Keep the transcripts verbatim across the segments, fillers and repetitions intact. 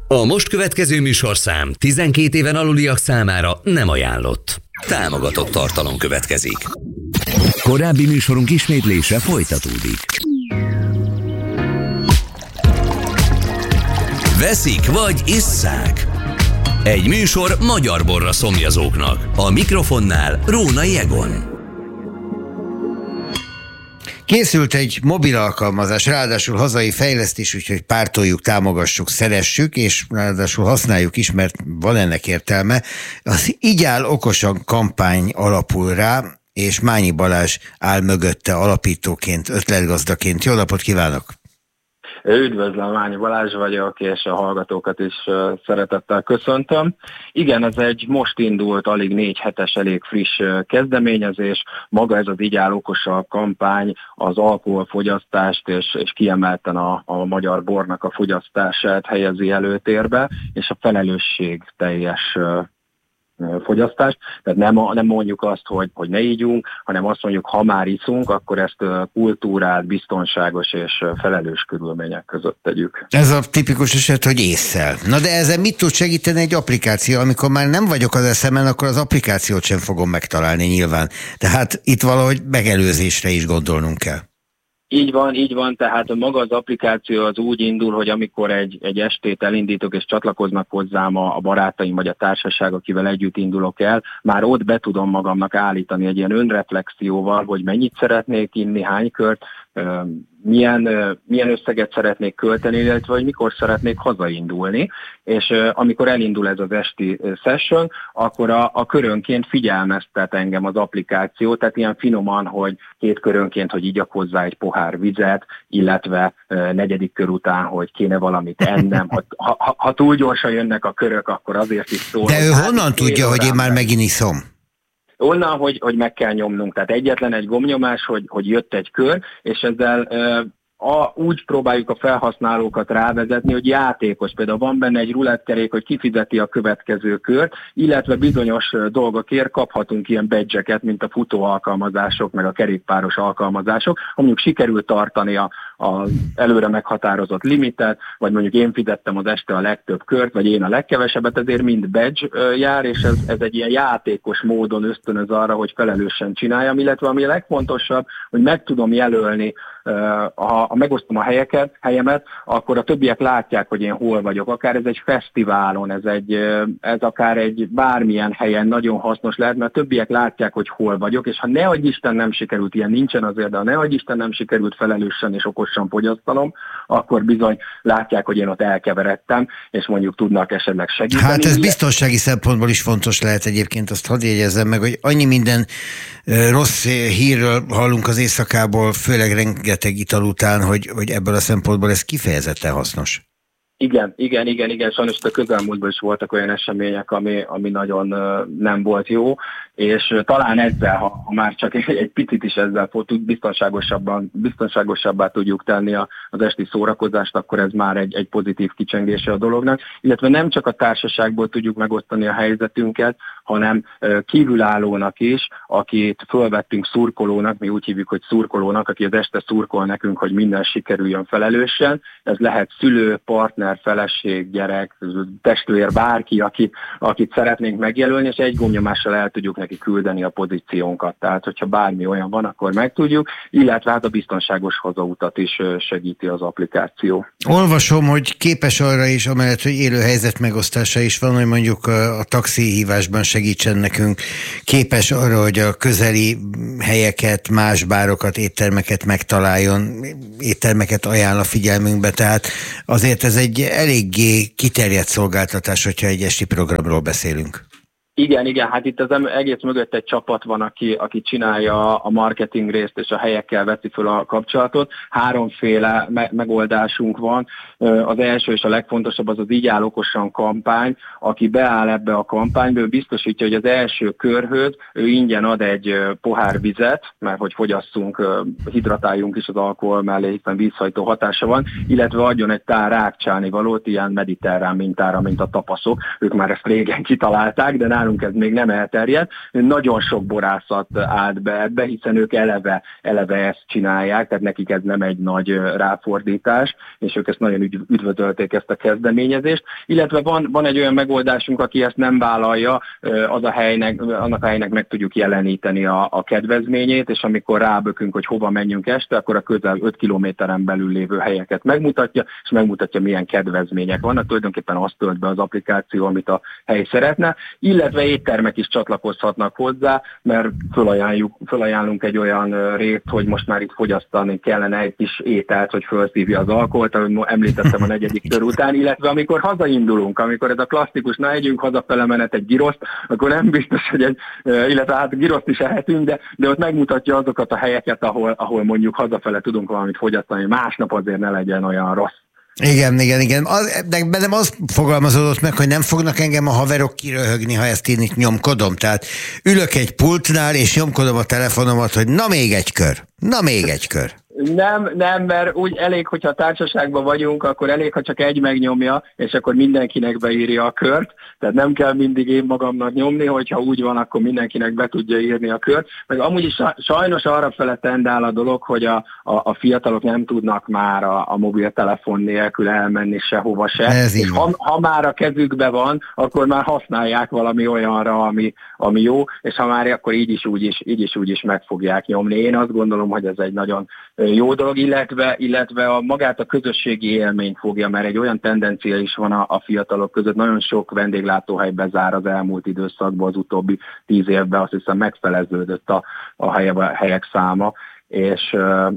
A most következő műsorszám tizenkét éven aluliak számára nem ajánlott. Támogatott tartalom következik. Korábbi műsorunk ismétlése folytatódik. Veszik vagy isszák? Egy műsor magyar borra szomjazóknak. A mikrofonnál Rónai Egon. Készült egy mobil alkalmazás, ráadásul hazai fejlesztés, úgyhogy pártoljuk, támogassuk, szeressük, és ráadásul használjuk is, mert van ennek értelme. Az Így áll okosan kampány alapul rá, és Mányi Balázs áll mögötte alapítóként, ötletgazdaként. Jó napot kívánok! Üdvözlöm, Mányi Balázs vagyok, és a hallgatókat is szeretettel köszöntöm. Igen, ez egy most indult, alig négy hetes, elég friss kezdeményezés. Maga ez az Így áll okosan kampány az alkoholfogyasztást és, és kiemelten a, a magyar bornak a fogyasztását helyezi előtérbe, és a felelősség teljes fogyasztást. Tehát nem, nem mondjuk azt, hogy, hogy ne ígyunk, hanem azt mondjuk, ha már iszunk, akkor ezt kultúrált, biztonságos és felelős körülmények között tegyük. Ez a tipikus eset, hogy ésszel. Na de ezzel mit tud segíteni egy applikáció? Amikor már nem vagyok az eszemen, akkor az applikációt sem fogom megtalálni nyilván. Tehát itt valahogy megelőzésre is gondolnunk kell. Így van, így van, tehát maga az applikáció az úgy indul, hogy amikor egy, egy estét elindítok és csatlakoznak hozzám a, a barátaim vagy a társaság, akivel együtt indulok el, már ott be tudom magamnak állítani egy ilyen önreflexióval, hogy mennyit szeretnék inni, hány kört, milyen, milyen összeget szeretnék költeni, illetve hogy mikor szeretnék hazaindulni, és amikor elindul ez az esti session, akkor a, a körönként figyelmeztet engem az applikáció, tehát ilyen finoman, hogy két körönként, hogy igyak hozzá egy pohár vizet, illetve negyedik kör után, hogy kéne valamit ennem. Ha, ha, ha túl gyorsan jönnek a körök, akkor azért is szól. De ő honnan tudja, hogy én már megint iszom? Onnan, hogy, hogy meg kell nyomnunk, tehát egyetlen egy gombnyomás, hogy, hogy jött egy kör, és ezzel e, a, úgy próbáljuk a felhasználókat rávezetni, hogy játékos, például van benne egy rulettkerék, hogy kifizeti a következő kört, illetve bizonyos dolgokért kaphatunk ilyen badge-eket, mint a futó alkalmazások, meg a kerékpáros alkalmazások, ha mondjuk sikerült tartani a, a előre meghatározott limitet, vagy mondjuk én fizettem az este a legtöbb kört, vagy én a legkevesebbet, ezért mind badge jár, és ez, ez egy ilyen játékos módon ösztönöz arra, hogy felelősen csináljam, illetve ami a legfontosabb, hogy meg tudom jelölni, ha, ha megosztom a helyeket, helyemet, akkor a többiek látják, hogy én hol vagyok. Akár ez egy fesztiválon, ez, egy, ez akár egy bármilyen helyen nagyon hasznos lehet, mert a többiek látják, hogy hol vagyok, és ha nehogy Isten nem sikerült, ilyen nincsen azért, de ha nehogy Isten nem sikerült felelősen és okosan fogyasztanom, akkor bizony látják, hogy én ott elkeveredtem, és mondjuk tudnak esetleg segíteni. Hát ez biztonsági szempontból is fontos lehet egyébként, azt hadd jegyezzem meg, hogy annyi minden rossz hírről hallunk az éjszakából, főleg rengeteg ital után, hogy, hogy ebből a szempontból ez kifejezetten hasznos. Igen, igen, igen, igen, sajnos a közelmúltban is voltak olyan események, ami, ami nagyon uh, nem volt jó, és uh, talán ezzel, ha, ha már csak egy, egy picit is ezzel biztonságosabban, biztonságosabbá tudjuk tenni a, az esti szórakozást, akkor ez már egy, egy pozitív kicsengése a dolognak, illetve nem csak a társaságból tudjuk megosztani a helyzetünket, hanem uh, kívülállónak is, akit fölvettünk szurkolónak, mi úgy hívjuk, hogy szurkolónak, aki az este szurkol nekünk, hogy minden sikerüljön felelősen, ez lehet szülő, partner, feleség, gyerek, testvér, bárki, aki, akit szeretnénk megjelölni, és egy gombnyomással el tudjuk neki küldeni a pozíciónkat. Tehát, hogyha bármi olyan van, akkor megtudjuk, illetve hát a biztonságos hazautat is segíti az applikáció. Olvasom, hogy képes arra is, amellett, hogy élő helyzet megosztása is van, hogy mondjuk a taxi hívásban segítsen nekünk, képes arra, hogy a közeli helyeket, más bárokat, éttermeket megtaláljon, éttermeket ajánl a figyelmünkbe, tehát azért ez egy eléggé kiterjedt szolgáltatás, hogyha egy esti programról beszélünk. Igen, igen, hát itt az egész mögött egy csapat van, aki, aki csinálja a marketing részt, és a helyekkel veszi föl a kapcsolatot. Háromféle me- megoldásunk van. Az első és a legfontosabb az az Így áll okosan kampány, aki beáll ebbe a kampányba, ő biztosítja, hogy az első körhöz ő ingyen ad egy pohár vizet, mert hogy fogyasszunk, hidratáljunk is az alkohol mellé, hiszen vízhajtó hatása van, illetve adjon egy tár rákcsálni valót, ilyen mediterrán mintára, mint a tapaszok. Ők már ezt régen kitalálták, de nálunk nálunk ez még nem elterjedt. Nagyon sok borászat állt be ebbe, hiszen ők eleve, eleve ezt csinálják, tehát nekik ez nem egy nagy ráfordítás, és ők ezt nagyon üdvözölték, ezt a kezdeményezést. Illetve van, van egy olyan megoldásunk, aki ezt nem vállalja, az a helynek, annak a helynek meg tudjuk jeleníteni a, a kedvezményét, és amikor rábökünk, hogy hova menjünk este, akkor a közel öt kilométeren belül lévő helyeket megmutatja, és megmutatja, milyen kedvezmények vannak. Tulajdonképpen azt tölt be az applikáció, amit a hely szeretne, illetve éttermek is csatlakozhatnak hozzá, mert fölajánljuk, fölajánlunk egy olyan rét, hogy most már itt fogyasztani kellene egy kis ételt, hogy felszívja az alkoholt, ahogy említettem a negyedik kör után, illetve amikor hazaindulunk, amikor ez a klasszikus, na együnk hazafele menet egy giroszt, akkor nem biztos, hogy egy, illetve hát giroszt is ehetünk, de, de ott megmutatja azokat a helyeket, ahol, ahol mondjuk hazafele tudunk valamit fogyasztani, másnap azért ne legyen olyan rossz. Igen, igen, igen. Az, de bennem az fogalmazódott meg, hogy nem fognak engem a haverok kiröhögni, ha ezt én itt nyomkodom. Tehát ülök egy pultnál, és nyomkodom a telefonomat, hogy na még egy kör, na még egy kör. Nem, nem, mert úgy elég, hogyha társaságban vagyunk, akkor elég, ha csak egy megnyomja, és akkor mindenkinek beírja a kört. Tehát nem kell mindig én magamnak nyomni, hogyha úgy van, akkor mindenkinek be tudja írni a kört. Meg amúgy is sajnos arra fele tendál a dolog, hogy a, a, a fiatalok nem tudnak már a, a mobiltelefon nélkül elmenni sehova se. És ha, ha már a kezükbe van, akkor már használják valami olyanra, ami, ami jó, és ha már akkor így is úgy is, így is, úgy is meg fogják nyomni. Én azt gondolom, hogy ez egy nagyon jó dolog, illetve, illetve a magát a közösségi élményt fogja, mert egy olyan tendencia is van a, a fiatalok között. Nagyon sok vendéglátóhely bezár az elmúlt időszakban, az utóbbi tíz évben, azt hiszem megfeleződött a, a helyek száma, és,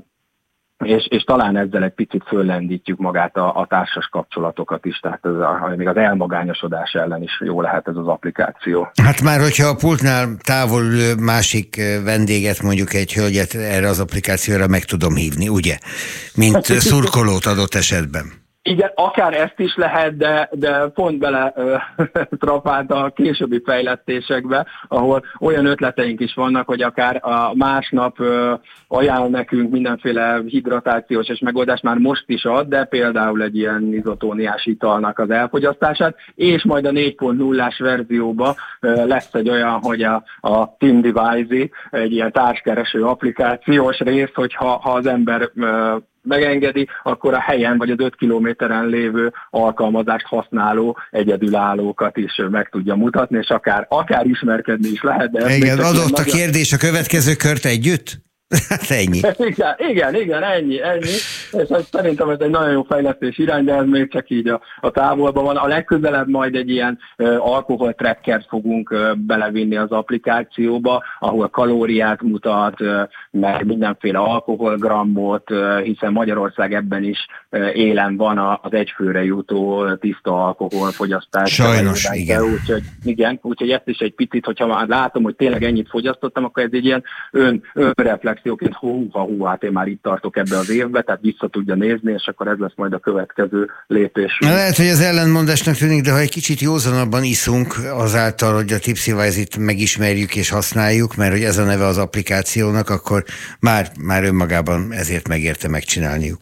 és, és talán ezzel egy picit föllendítjük magát a, a társas kapcsolatokat is, tehát ez a, még az elmagányosodás ellen is jó lehet ez az applikáció. Hát már, hogyha a pultnál távol ülő másik vendéget, mondjuk egy hölgyet erre az applikációra meg tudom hívni, ugye? Mint szurkolót adott esetben. Igen, akár ezt is lehet, de, de pont bele trapált a későbbi fejlesztésekbe, ahol olyan ötleteink is vannak, hogy akár a másnap ö, ajánl nekünk mindenféle hidratációs és megoldást, már most is ad, de például egy ilyen izotóniás italnak az elfogyasztását, és majd a négy pont nullás verzióban ö, lesz egy olyan, hogy a, a Team Device, egy ilyen társkereső applikációs rész, hogyha ha az ember ö, megengedi, akkor a helyen vagy az öt kilométeren lévő alkalmazást használó egyedülállókat is meg tudja mutatni, és akár, akár ismerkedni is lehet. De igen, adott a kérdés a következő kört együtt? Hát ennyi. Igen, igen, igen, ennyi, ennyi. És ez, szerintem ez egy nagyon jó fejlesztés irány, de ez még csak így a, a távolban van. A legközelebb majd egy ilyen uh, alkohol trackert fogunk uh, belevinni az applikációba, ahol kalóriát mutat, uh, meg mindenféle alkoholgrammot, uh, hiszen Magyarország ebben is uh, élen van a, az egyfőre jutó uh, tiszta alkoholfogyasztás. Sajnos, uh, igen. Úgyhogy igen, úgyhogy ezt is egy picit, hogyha már látom, hogy tényleg ennyit fogyasztottam, akkor ez egy ilyen ön, önreflexióként, hú, ha hú, hát én már itt tartok ebbe az évbe, tehát vissza tudja nézni, és akkor ez lesz majd a következő lépés. Na, lehet, hogy az ellentmondásnak tűnik, de ha egy kicsit józanabban iszunk azáltal, hogy a TipsyWise-it megismerjük és használjuk, mert hogy ez a neve az applikációnak, akkor már, már önmagában ezért megérte megcsinálniuk.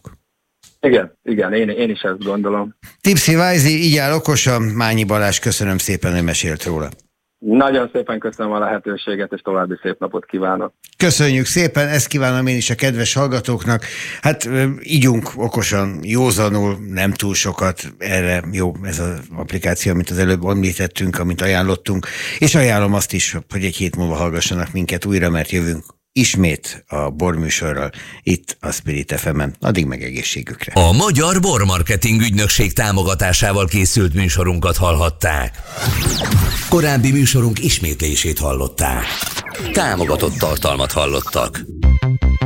Igen, igen, én, én is ezt gondolom. TipsyWise, így áll okosan. Mányi Balázs, köszönöm szépen, hogy mesélt róla. Nagyon szépen köszönöm a lehetőséget, és további szép napot kívánok. Köszönjük szépen, ezt kívánom én is a kedves hallgatóknak. Hát ígyunk okosan, józanul, nem túl sokat, erre jó ez az applikáció, amit az előbb említettünk, amit ajánlottunk, és ajánlom azt is, hogy egy hét múlva hallgassanak minket újra, mert jövünk ismét a borműsorral itt a Spirit ef emen. Addig meg egészségükre. A Magyar Bormarketing Ügynökség támogatásával készült műsorunkat hallhatták. Korábbi műsorunk ismétlését hallották. Támogatott tartalmat hallottak.